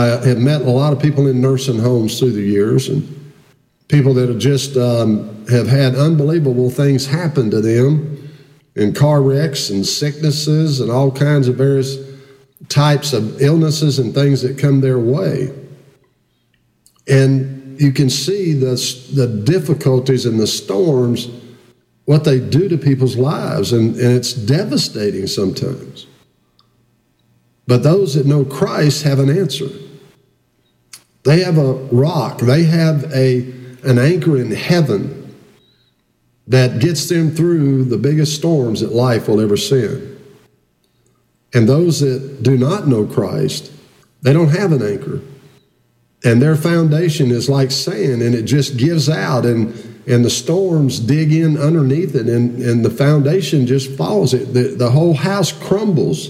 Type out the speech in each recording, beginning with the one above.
have met a lot of people in nursing homes through the years, and people that have just have had unbelievable things happen to them in car wrecks and sicknesses and all kinds of various types of illnesses and things that come their way. And you can see the difficulties and the storms, what they do to people's lives, and it's devastating sometimes. But those that know Christ have an answer. They have a rock. They have an anchor in heaven that gets them through the biggest storms that life will ever send. And those that do not know Christ, they don't have an anchor. And their foundation is like sand, and it just gives out, and the storms dig in underneath it, and the foundation just falls. The whole house crumbles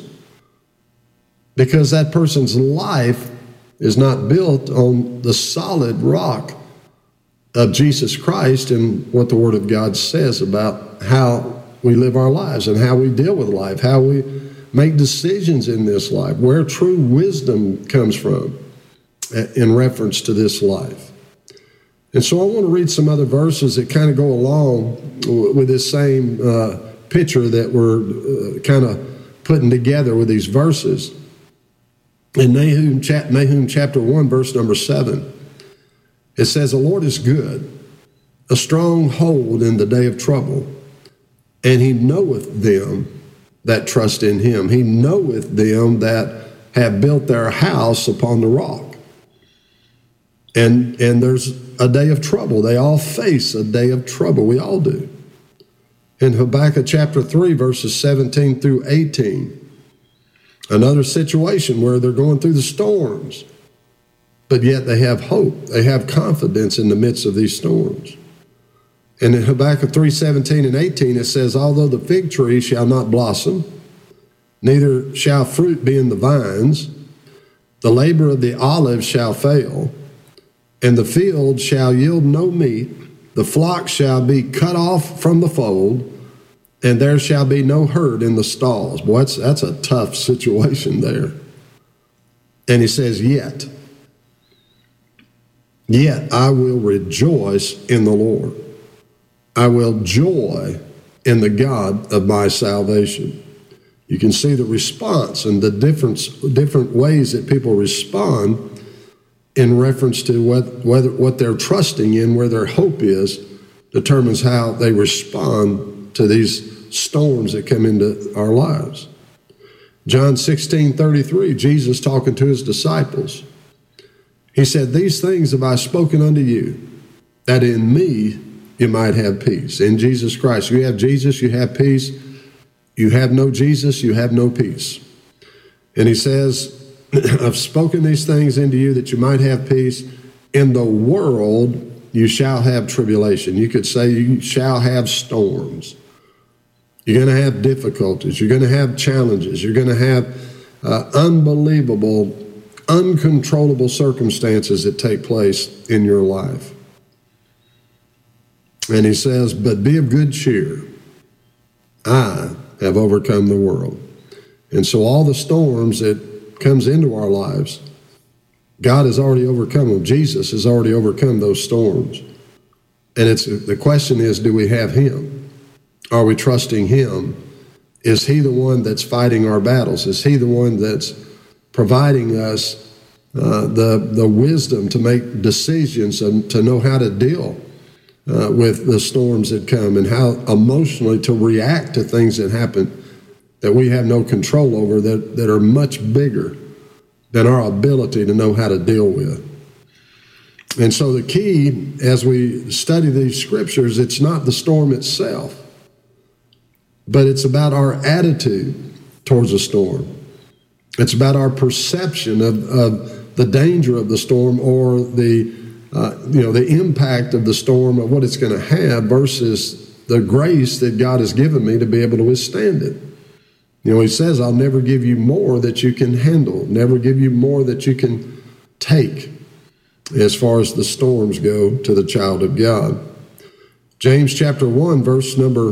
because that person's life is not built on the solid rock of Jesus Christ and what the Word of God says about how we live our lives and how we deal with life, how we make decisions in this life, where true wisdom comes from in reference to this life. And so I want to read some other verses that kind of go along with this same picture that we're kind of putting together with these verses. In Nahum chapter 1, verse number 7, it says, "The Lord is good, a strong hold in the day of trouble, and he knoweth them that trust in him. He knoweth them that have built their house upon the rock." And there's a day of trouble. They all face a day of trouble. We all do. In Habakkuk chapter 3, verses 17 through 18, another situation where they're going through the storms, but yet they have hope. They have confidence in the midst of these storms. And in Habakkuk 3, 17 and 18, it says, "Although the fig tree shall not blossom, neither shall fruit be in the vines, the labor of the olive shall fail, and the field shall yield no meat, the flock shall be cut off from the fold, and there shall be no herd in the stalls." Boy, that's a tough situation there. And he says, yet I will rejoice in the Lord. I will joy in the God of my salvation. You can see the response and the different ways that people respond in reference to what they're trusting in, where their hope is, determines how they respond to these storms that come into our lives. John 16:33, Jesus talking to his disciples. He said, "These things have I spoken unto you, that in me you might have peace." In Jesus Christ. You have Jesus, you have peace. You have no Jesus, you have no peace. And he says, "I've spoken these things into you that you might have peace. In the world you shall have tribulation." You could say you shall have storms. You're going to have difficulties. You're going to have challenges. You're going to have unbelievable, uncontrollable circumstances that take place in your life. And he says, "But be of good cheer. I have overcome the world." And so all the storms that comes into our lives, God has already overcome them. Jesus has already overcome those storms. And the question is, do we have him? Are we trusting him? Is he the one that's fighting our battles? Is he the one that's providing us the wisdom to make decisions and to know how to deal with the storms that come, and how emotionally to react to things that happen that we have no control over, that are much bigger than our ability to know how to deal with? And so the key, as we study these scriptures, it's not the storm itself, but it's about our attitude towards the storm. It's about our perception of the danger of the storm, or the impact of the storm, of what it's going to have, versus the grace that God has given me to be able to withstand it. He says, "I'll never give you more that you can handle, never give you more that you can take," as far as the storms go to the child of God. James chapter 1, verse number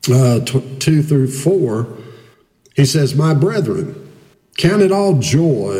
2 through 4, he says, "My brethren, count it all joy